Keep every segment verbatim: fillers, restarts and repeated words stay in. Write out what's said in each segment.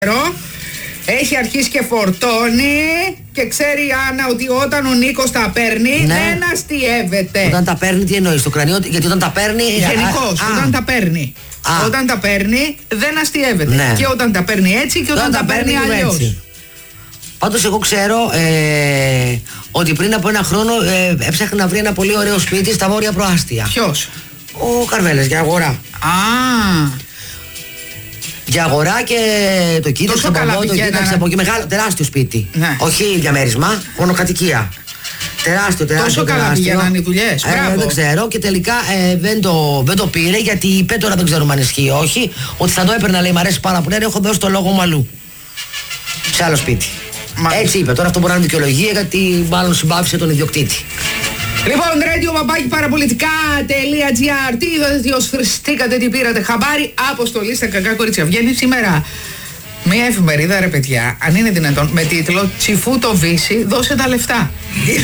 Έχει αρχίσει και φορτώνει και ξέρει η Άννα ότι όταν ο Νίκος τα παίρνει, ναι, δεν αστιεύεται. Όταν τα παίρνει, τι εννοείς, στο κρανίο, γιατί όταν τα παίρνει. Γενικώς, α, όταν α. τα παίρνει. Α. Όταν τα παίρνει, δεν αστιεύεται. Ναι. Και όταν τα παίρνει έτσι και όταν, όταν τα, τα παίρνει, παίρνει αλλιώς. Πάντως, εγώ ξέρω ε, ότι πριν από ένα χρόνο ε, έψαχνε να βρει ένα πολύ ωραίο σπίτι στα βόρεια προάστια. Ποιος? Ο Καρβέλας, για αγορά. Α. Για αγορά και το κοίταξε από εδώ, το κοίταξε από εκεί. Μεγάλο, τεράστιο σπίτι. Ναι. Όχι διαμέρισμα, μονοκατοικία. Τεράστιο, τεράστιο. Τόσο καλά πηγαίνανε οι δουλειές. Ε, δεν ξέρω και τελικά ε, δεν, το, δεν το πήρε γιατί είπε, τώρα δεν ξέρουμε αν ισχύει ή όχι, ότι θα το έπαιρνα, λέει, μ' αρέσει πάρα πολύ, έχω δώσει το λόγο μου αλλού. Σε άλλο σπίτι. Μα... Έτσι είπε. Τώρα αυτό μπορεί να είναι δικαιολογία γιατί μάλλον συμπάθησε τον ιδιοκτήτη. Λοιπόν, radio παπάκι παραπολιτικά.gr. Τι είδατε, τι οσφριστήκατε, τι πήρατε χαμπάρι. Αποστολή στα κακά κορίτσια. Βγαίνει σήμερα μια εφημερίδα, ρε παιδιά, αν είναι δυνατόν, με τίτλο «Τσιφού το Βύση, δώσε τα λεφτά».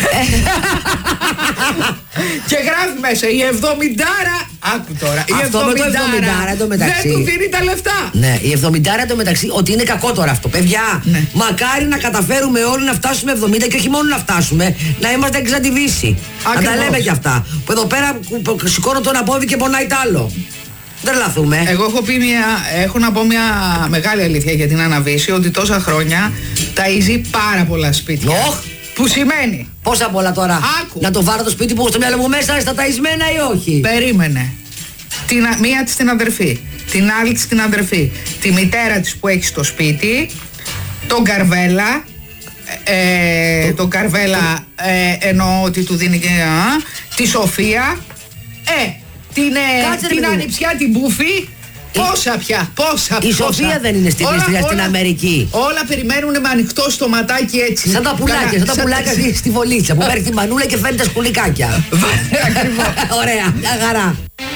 Και γράφει μέσα η εβδομηντάρα. Άκου τώρα. Η αυτό εβδομηντάρα το μεταξύ. Δεν του δίνει τα λεφτά. Ναι, η εβδομηντάρα το μεταξύ, ότι είναι κακό τώρα αυτό. Παιδιά, ναι, μακάρι να καταφέρουμε όλοι να φτάσουμε εβδομήντα και όχι μόνο να φτάσουμε, να είμαστε έξω τη Δύση. Να τα λέμε κι αυτά. Που εδώ πέρα σηκώνω τον απόδι και πονάει τ' άλλο. Δεν λαθούμε. Εγώ έχω, πει μια, έχω να πω μια μεγάλη αλήθεια για την Άννα Βύση, ότι τόσα χρόνια ταΐζει πάρα πολλά σπίτια. Oh. Που σημαίνει. Πόσα πολλά τώρα. Άκου. Να το βάλω το σπίτι που έχω στο μυαλό μου μέσα στα ταΐσμένα ή όχι. Περίμενε. Την, μία της την αδερφή, την άλλη της την αδερφή, τη μητέρα της που έχει στο σπίτι, τον Καρβέλα, ε, το, τον Καρβέλα το... ε, εννοώ ότι του δίνει και α, τη Σοφία, ε, την, ε, την Ανιψιά, την Μπούφη. Πόσα πια, πόσα πια. Η Σοφία δεν είναι στην Ιστρία, στην Αμερική. Όλα περιμένουν με ανοιχτό στοματάκι έτσι. Σαν τα πουλάκια, σαν τα πουλάκια στη βολίτσα που παίρνει τη μανούλα και φέρνει τα σκουλικάκια. Ακριβώς. Ωραία, μια χαρά.